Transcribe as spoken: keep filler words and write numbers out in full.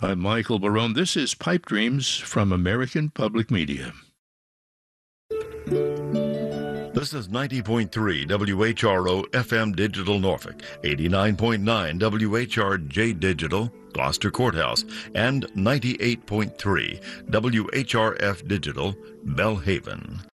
I'm Michael Barone. This is Pipe Dreams from American Public Media. This is ninety point three W H R O F M Digital Norfolk, eighty-nine point nine W H R J Digital, Gloucester Courthouse, and ninety-eight point three W H R F Digital, Belhaven.